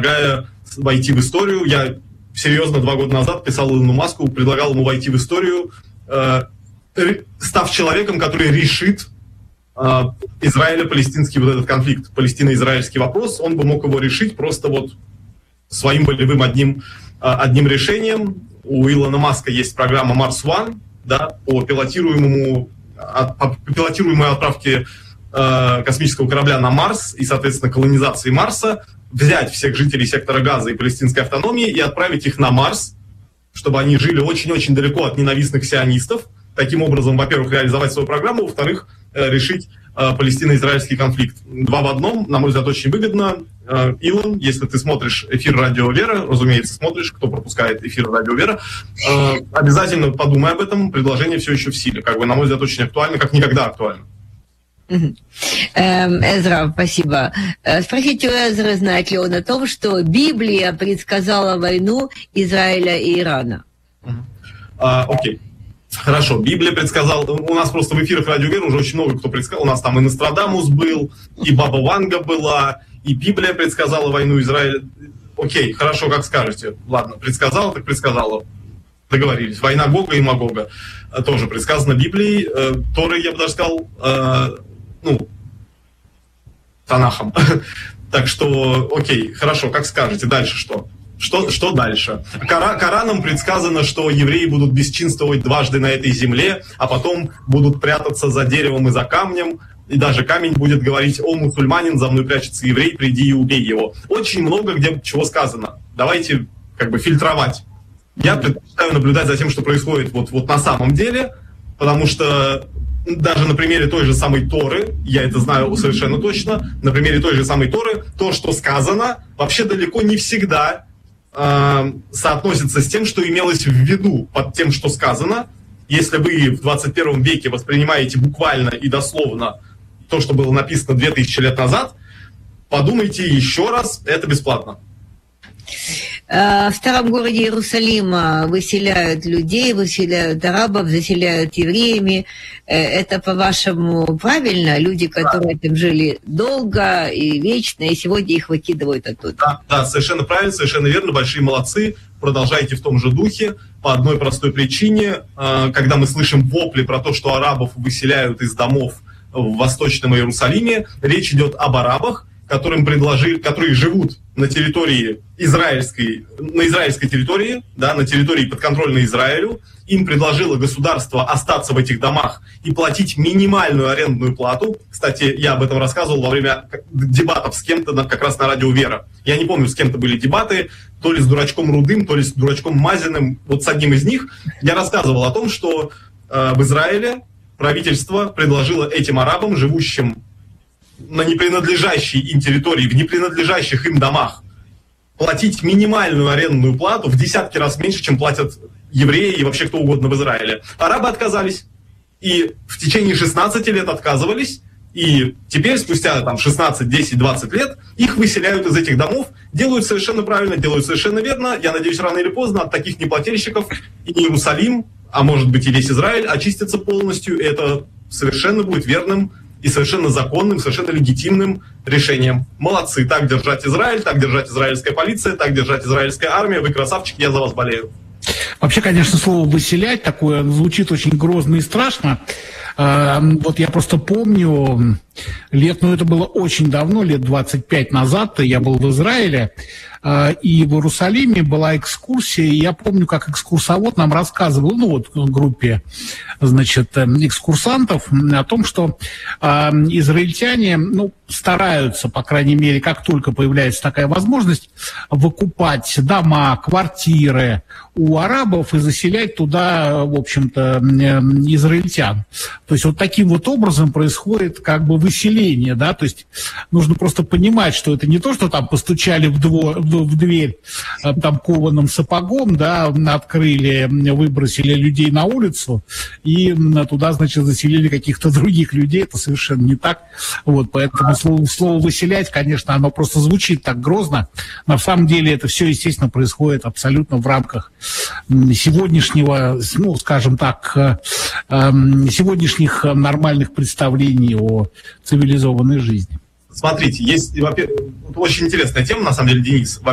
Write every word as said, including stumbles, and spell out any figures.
предлагая войти в историю. Я серьезно два года назад писал Илону Маску, предлагал ему войти в историю, э, став человеком, который решит э, Израило-палестинский вот этот конфликт, палестино-израильский вопрос. Он бы мог его решить просто вот своим волевым одним, э, одним решением. У Илона Маска есть программа Марс One, да, по пилотируемому, от, по пилотируемой отправке э, космического корабля на Марс и, соответственно, колонизации Марса, взять всех жителей сектора Газа и палестинской автономии и отправить их на Марс, чтобы они жили очень-очень далеко от ненавистных сионистов. Таким образом, во-первых, реализовать свою программу, во-вторых, э, решить э, палестино-израильский конфликт. Два в одном, на мой взгляд, очень выгодно. Э, Илон, если ты смотришь эфир «Радио Вера», разумеется, смотришь, кто пропускает эфир «Радио Вера», э, обязательно подумай об этом, предложение все еще в силе. Как бы, на мой взгляд, очень актуально, как никогда актуально. Эзра, спасибо. Спросите у Эзры, знает ли он о том, что Библия предсказала войну Израиля и Ирана? А, окей. Хорошо, Библия предсказала... У нас просто в эфирах «Радио Вера» уже очень много кто предсказал. У нас там и Нострадамус был, и Баба Ванга была, и Библия предсказала войну Израиля. Окей, хорошо, как скажете. Ладно, предсказала, так предсказала. Договорились. Война Гога и Магога тоже предсказана Библией. Торой, я бы даже сказал... ну, Танахом. Так что, окей, хорошо, как скажете, дальше что? Что, что дальше? Кора, Кораном предсказано, что евреи будут бесчинствовать дважды на этой земле, а потом будут прятаться за деревом и за камнем, и даже камень будет говорить: «О, мусульманин, за мной прячется еврей, приди и убей его». Очень много где чего сказано. Давайте как бы фильтровать. Я предпочитаю наблюдать за тем, что происходит вот, вот на самом деле, потому что даже на примере той же самой Торы, я это знаю совершенно точно, на примере той же самой Торы, то, что сказано, вообще далеко не всегда э, соотносится с тем, что имелось в виду под тем, что сказано. Если вы в двадцать первом веке воспринимаете буквально и дословно то, что было написано две тысячи лет назад, подумайте еще раз, это бесплатно. В старом городе Иерусалима выселяют людей, выселяют арабов, заселяют евреями. Это, по-вашему, правильно? Люди, которые там жили долго и вечно, и сегодня их выкидывают оттуда. Да, да, совершенно правильно, совершенно верно. Большие молодцы. Продолжайте в том же духе. По одной простой причине. Когда мы слышим вопли про то, что арабов выселяют из домов в Восточном Иерусалиме, речь идет об арабах, которым предложили, которые живут на территории израильской, на израильской территории, да, на территории подконтрольной Израилю. Им предложило государство остаться в этих домах и платить минимальную арендную плату. Кстати, я об этом рассказывал во время дебатов с кем-то как раз на радио Вера. Я не помню, с кем-то были дебаты, то ли с дурачком Рудым, то ли с дурачком Мазиным. Вот с одним из них я рассказывал о том, что э, в Израиле правительство предложило этим арабам, живущим на непринадлежащей им территории, в непринадлежащих им домах, платить минимальную арендную плату в десятки раз меньше, чем платят евреи и вообще кто угодно в Израиле. Арабы отказались. И в течение шестнадцати лет отказывались. И теперь, спустя там, шестнадцать, десять, двадцать лет, их выселяют из этих домов, делают совершенно правильно, делают совершенно верно. Я надеюсь, рано или поздно от таких неплательщиков и Иерусалим, а может быть и весь Израиль, очистится полностью. И это совершенно будет верным и совершенно законным, совершенно легитимным решением. Молодцы, так держать Израиль, так держать израильская полиция, так держать израильская армия. Вы красавчики, я за вас болею. Вообще, конечно, слово «выселять» такое звучит очень грозно и страшно. Вот я просто помню, лет, ну это было очень давно, лет двадцать пять назад, я был в Израиле, и в Иерусалиме была экскурсия, и я помню, как экскурсовод нам рассказывал, ну вот в группе, значит, экскурсантов, о том, что э, израильтяне, ну, стараются, по крайней мере, как только появляется такая возможность, выкупать дома, квартиры у арабов и заселять туда, в общем-то, израильтян. То есть вот таким вот образом происходит как бы выселение, да, то есть нужно просто понимать, что это не то, что там постучали в, двор, в дверь там кованым сапогом, да, открыли, выбросили людей на улицу и туда, значит, заселили каких-то других людей, это совершенно не так. Вот, поэтому слово, слово «выселять», конечно, оно просто звучит так грозно. На самом деле это все, естественно, происходит абсолютно в рамках сегодняшнего, ну, скажем так, сегодняшних нормальных представлений о цивилизованной жизни. Смотрите, есть, во-первых, очень интересная тема, на самом деле, Денис.